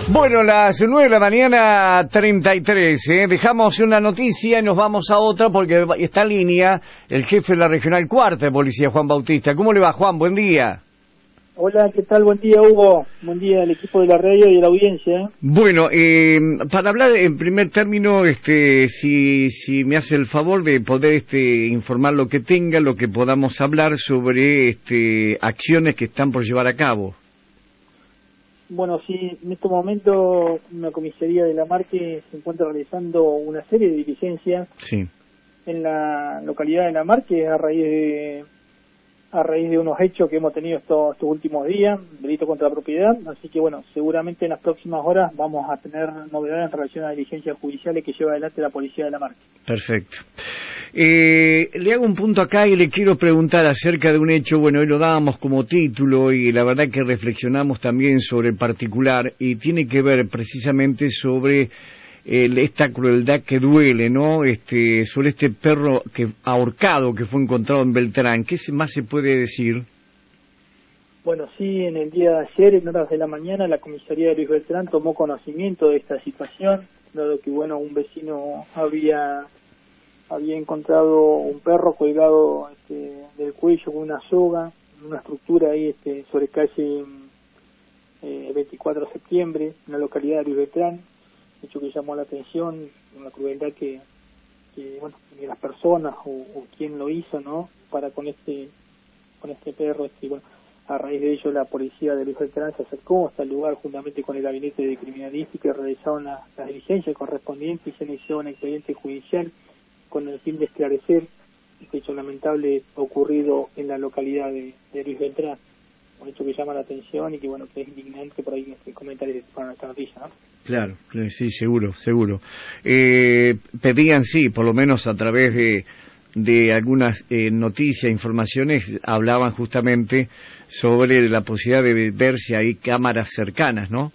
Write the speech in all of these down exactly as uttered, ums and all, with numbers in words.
Bueno, las nueve de la mañana, treinta y tres, ¿eh? Dejamos una noticia y nos vamos a otra porque está en línea el jefe de la Regional Cuarta de Policía, Juan Bautista. ¿Cómo le va, Juan? Buen día. Hola, ¿qué tal? Buen día, Hugo. Buen día al equipo de la radio y de la audiencia. ¿eh? Bueno, eh, para hablar en primer término, este, si, si me hace el favor de poder este, informar lo que tenga, lo que podamos hablar sobre este, acciones que están por llevar a cabo. Bueno, sí, en este momento una comisaría de la Marque se encuentra realizando una serie de diligencias sí. en la localidad de la Marque a raíz de a raíz de unos hechos que hemos tenido estos, estos últimos días, delito contra la propiedad, así que bueno, seguramente en las próximas horas vamos a tener novedades en relación a diligencias judiciales que lleva adelante la policía de la Marque. Perfecto. Eh, le hago un punto acá y le quiero preguntar acerca de un hecho, bueno, hoy lo dábamos como título y la verdad que reflexionamos también sobre el particular y tiene que ver precisamente sobre el, esta crueldad que duele, ¿no? Este, sobre este perro que ahorcado que fue encontrado en Beltrán. ¿Qué más se puede decir? Bueno, sí, en el día de ayer, en horas de la mañana, la comisaría de Luis Beltrán tomó conocimiento de esta situación, dado que, bueno, un vecino había había encontrado un perro colgado este, del cuello con una soga, en una estructura ahí este, sobre calle eh, veinticuatro de septiembre, en la localidad de Luis Beltrán, hecho que llamó la atención, una crueldad que, que bueno, ni las personas o, o quién lo hizo, ¿no? Para con este con este perro, este, bueno, a raíz de ello la policía de Luis Beltrán se acercó hasta el lugar juntamente con el gabinete de criminalística y realizaron las, las diligencias correspondientes y se inició un expediente judicial con el fin de esclarecer este hecho lamentable ocurrido en la localidad de, de Luis Beltrán, un hecho que llama la atención y que bueno, que es indignante por ahí este, comentar para esta noticia, ¿no? Claro, sí, seguro, seguro. Eh, pedían, sí, por lo menos a través de, de algunas eh, noticias, informaciones, hablaban justamente sobre la posibilidad de ver si hay cámaras cercanas, ¿no?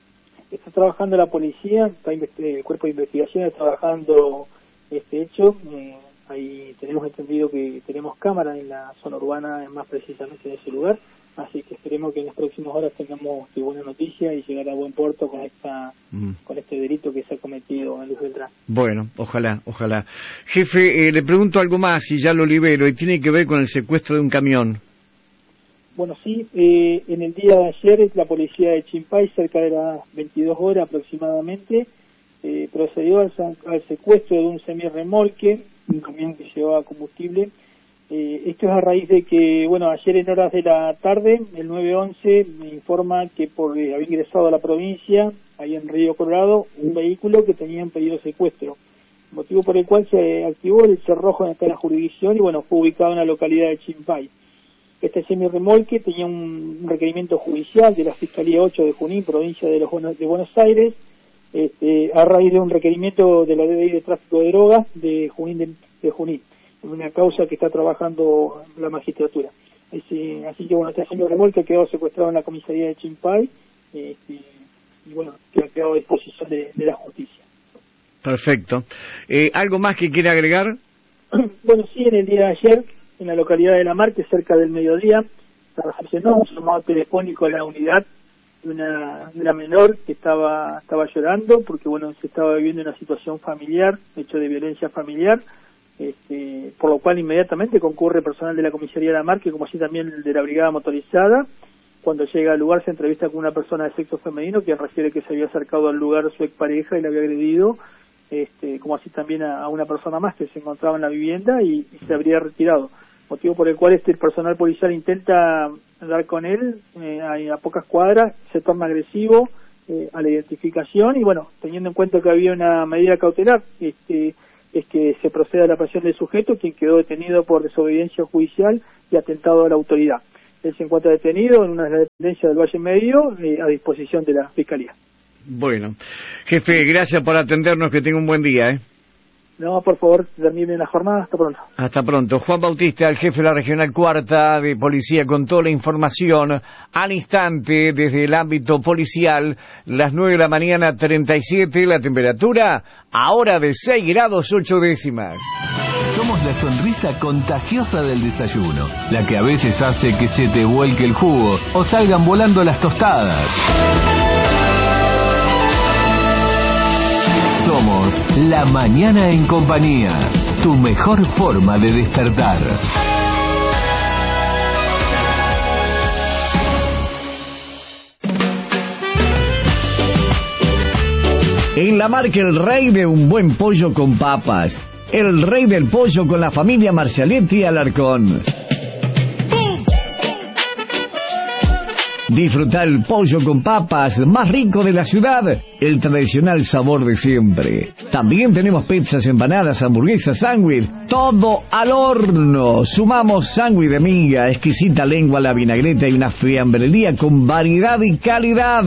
Está trabajando la policía, está el cuerpo de investigación está trabajando este hecho. Eh, ahí tenemos entendido que tenemos cámaras en la zona urbana, más precisamente en ese lugar. Así que esperemos que en las próximas horas tengamos este, buena noticia y llegar a buen puerto con esta mm. con este delito que se ha cometido en Luis Beltrán. Bueno, ojalá, ojalá. Jefe, eh, le pregunto algo más y ya lo libero, y tiene que ver con el secuestro de un camión. Bueno, sí, eh, en el día de ayer la policía de Chimpay, cerca de las veintidós horas aproximadamente, eh, procedió al, al secuestro de un semirremolque, un camión que llevaba combustible. Eh, esto es a raíz de que, bueno, ayer en horas de la tarde, el nueve once me informa que por eh, haber ingresado a la provincia, ahí en Río Colorado, un vehículo que tenía en pedido secuestro, motivo por el cual se activó el cerrojo en esta jurisdicción y, bueno, fue ubicado en la localidad de Chimpay. Este semirremolque tenía un, un requerimiento judicial de la Fiscalía ocho de Junín, provincia de, los, de Buenos Aires, este, a raíz de un requerimiento de la D D I de tráfico de drogas de Junín, de, de Junín. Una causa que está trabajando la magistratura. Así, así que bueno, este señor remolque quedó secuestrado en la comisaría de Chimpay este, y bueno, que ha quedado a disposición de, de la justicia. Perfecto. Eh, ¿Algo más que quiera agregar? Bueno, sí, en el día de ayer, en la localidad de La Marque, cerca del mediodía, se recepcionó un llamado telefónico a la unidad de una, de una menor que estaba, estaba llorando porque bueno, se estaba viviendo una situación familiar, hecho de violencia familiar. Este, por lo cual inmediatamente concurre personal de la comisaría de La Marque, como así también el de la brigada motorizada. Cuando llega al lugar se entrevista con una persona de sexo femenino que refiere que se había acercado al lugar su expareja y le había agredido, este, como así también a, a una persona más que se encontraba en la vivienda y, y se habría retirado, motivo por el cual este el personal policial intenta dar con él eh, a, a pocas cuadras, se torna agresivo eh, a la identificación y bueno, teniendo en cuenta que había una medida cautelar, este es que se proceda a la aprehensión del sujeto, quien quedó detenido por desobediencia judicial y atentado a la autoridad. Él se encuentra detenido en una de las dependencias del Valle Medio eh, a disposición de la Fiscalía. Bueno, jefe, gracias por atendernos, que tenga un buen día, ¿eh? No, por favor, termine la jornada. Hasta pronto. Hasta pronto. Juan Bautista, el jefe de la Regional Cuarta de Policía, con toda la información al instante desde el ámbito policial. Las nueve de la mañana, treinta y siete, la temperatura ahora de seis grados ocho décimas. Somos la sonrisa contagiosa del desayuno, la que a veces hace que se te vuelque el jugo o salgan volando las tostadas. La mañana en compañía, tu mejor forma de despertar. En la marca el rey de un buen pollo con papas. El rey del pollo con la familia Marcialetti Alarcón. Disfrutar el pollo con papas más rico de la ciudad, el tradicional sabor de siempre. También tenemos pizzas, empanadas, hamburguesas, sándwich, todo al horno. Sumamos sándwich de miga, exquisita lengua a la vinagreta y una fiambrería con variedad y calidad.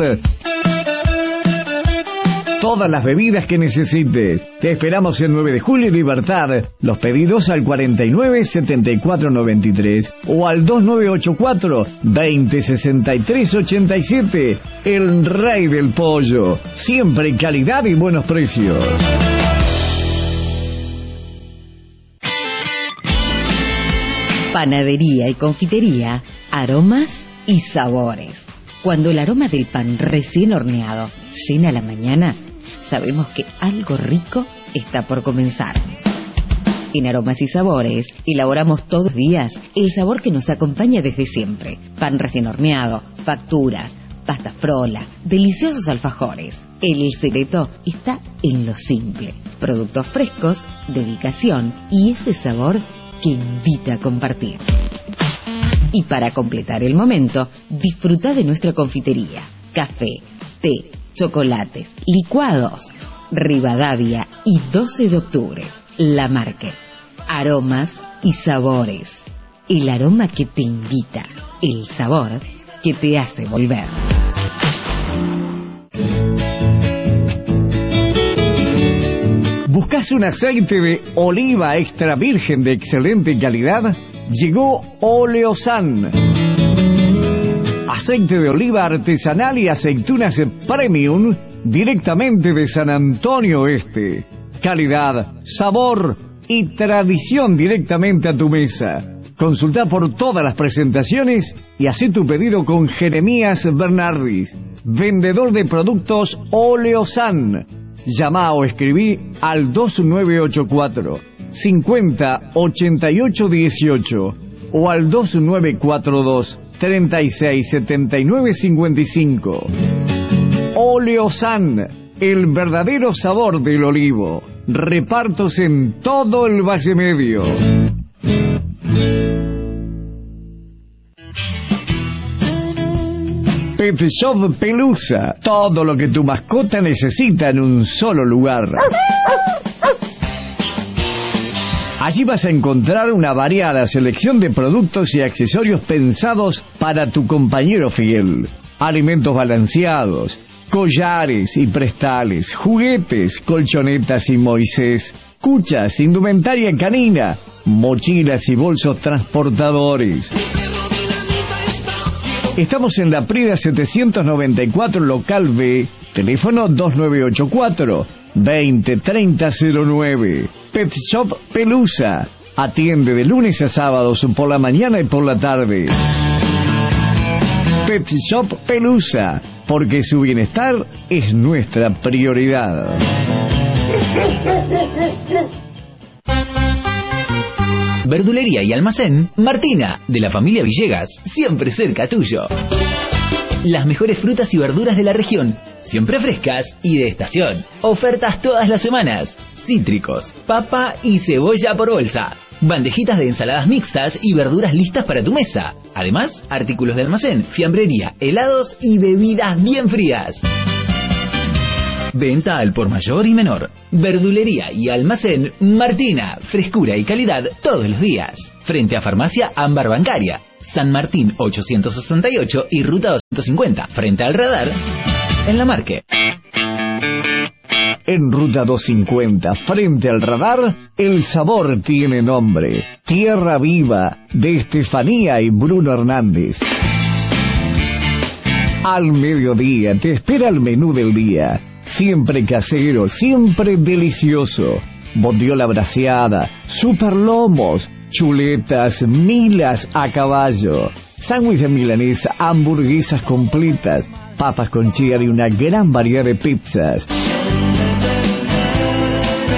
Todas las bebidas que necesites. Te esperamos el nueve de julio en Libertad. Los pedidos al cuarenta y nueve, setenta y cuatro noventa y tres o al dos nueve ocho cuatro, veinte sesenta y tres ochenta y siete. El rey del pollo. Siempre calidad y buenos precios. Panadería y confitería, aromas y sabores. Cuando el aroma del pan recién horneado llena la mañana, sabemos que algo rico está por comenzar. En Aromas y Sabores elaboramos todos los días el sabor que nos acompaña desde siempre. Pan recién horneado, facturas, pasta frola, deliciosos alfajores. El secreto está en lo simple. Productos frescos, dedicación y ese sabor que invita a compartir. Y para completar el momento, disfruta de nuestra confitería. Café, té, chocolates, licuados. Rivadavia y doce de octubre. La Marque. Aromas y Sabores. El aroma que te invita. El sabor que te hace volver. ¿Buscas un aceite de oliva extra virgen de excelente calidad? Llegó Oleosan. Aceite de oliva artesanal y aceitunas premium directamente de San Antonio Este. Calidad, sabor y tradición directamente a tu mesa. Consulta por todas las presentaciones y haz tu pedido con Jeremías Bernardis, vendedor de productos Oleosan. Llama o escribí al dos nueve ocho cuatro, cincuenta, ochenta y ocho dieciocho o al dos nueve cuatro dos, treinta y seis, setenta y nueve cincuenta y cinco. Oleosan, el verdadero sabor del olivo. Repartos en todo el Valle Medio. Pet Shop Pelusa, todo lo que tu mascota necesita en un solo lugar. Allí vas a encontrar una variada selección de productos y accesorios pensados para tu compañero fiel. Alimentos balanceados, collares y prestales, juguetes, colchonetas y Moisés, cuchas, indumentaria canina, mochilas y bolsos transportadores. Estamos en la Prida setecientos noventa y cuatro, local B, teléfono dos nueve ocho cuatro, veinte, treinta cero nueve. Pet Shop Pelusa, atiende de lunes a sábados por la mañana y por la tarde. Pet Shop Pelusa, porque su bienestar es nuestra prioridad. Verdulería y almacén Martina, de la familia Villegas, siempre cerca tuyo. Las mejores frutas y verduras de la región, siempre frescas y de estación. Ofertas todas las semanas. Cítricos, papa y cebolla por bolsa. Bandejitas de ensaladas mixtas y verduras listas para tu mesa. Además, artículos de almacén, fiambrería, helados y bebidas bien frías. Venta al por mayor y menor. Verdulería y almacén Martina. Frescura y calidad todos los días. Frente a Farmacia Ámbar Bancaria. San Martín ochocientos sesenta y ocho y Ruta doscientos cincuenta. Frente al radar. En La Marque. En Ruta doscientos cincuenta, frente al radar, el sabor tiene nombre. Tierra Viva, de Estefanía y Bruno Hernández. Al mediodía te espera el menú del día. Siempre casero, siempre delicioso. Bondiola braseada, superlomos, chuletas, milas a caballo, sándwich de milanesa, hamburguesas completas, papas con chía y una gran variedad de pizzas.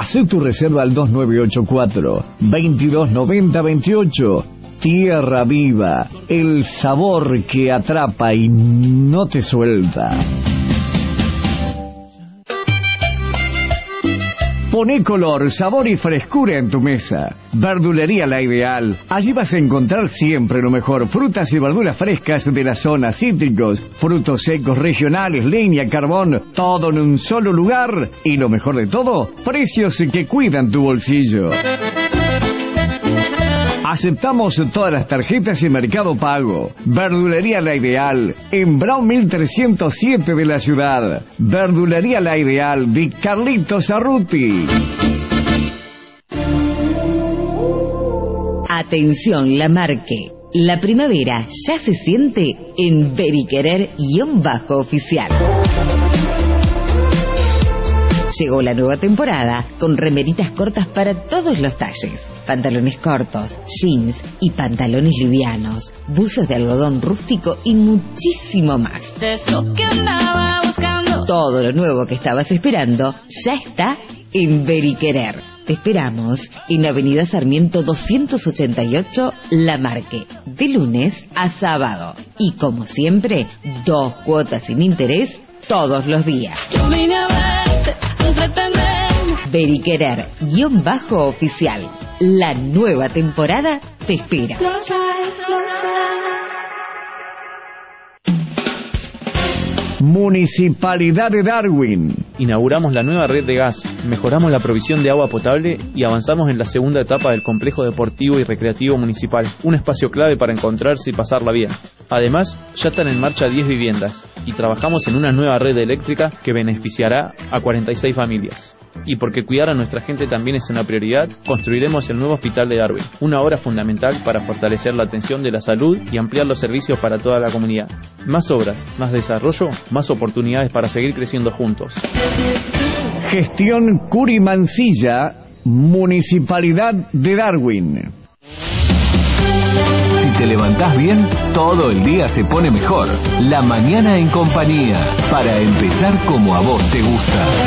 Haz tu reserva al dos nueve ocho cuatro, veintidós noventa veintiocho. Tierra Viva, el sabor que atrapa y no te suelta. Poné color, sabor y frescura en tu mesa. Verdulería La Ideal. Allí vas a encontrar siempre lo mejor. Frutas y verduras frescas de la zona, cítricos, frutos secos regionales, leña, carbón, todo en un solo lugar. Y lo mejor de todo, precios que cuidan tu bolsillo. Aceptamos todas las tarjetas y Mercado Pago. Verdulería La Ideal, en Brown mil trescientos siete de la ciudad. Verdulería La Ideal de Carlitos Arruti. Atención, Lamarque. La primavera ya se siente en Beriquerer-oficial. Llegó la nueva temporada con remeritas cortas para todos los talles, pantalones cortos, jeans y pantalones livianos, buzos de algodón rústico y muchísimo más. Todo lo nuevo que estabas esperando ya está en Beriquerer. Te esperamos en Avenida Sarmiento doscientos ochenta y ocho, Lamarque, de lunes a sábado. Y como siempre, dos cuotas sin interés todos los días. Beriquerer-oficial. La nueva temporada te espera. Municipalidad de Darwin. Inauguramos la nueva red de gas, mejoramos la provisión de agua potable y avanzamos en la segunda etapa del complejo deportivo y recreativo municipal, un espacio clave para encontrarse y pasarla bien. Además, ya están en marcha diez viviendas y trabajamos en una nueva red eléctrica que beneficiará a cuarenta y seis familias. Y porque cuidar a nuestra gente también es una prioridad, construiremos el nuevo hospital de Darwin, una obra fundamental para fortalecer la atención de la salud y ampliar los servicios para toda la comunidad. Más obras, más desarrollo, más oportunidades para seguir creciendo juntos. Gestión Curi Mancilla, Municipalidad de Darwin. Si te levantás bien, todo el día se pone mejor. La mañana en compañía, para empezar como a vos te gusta.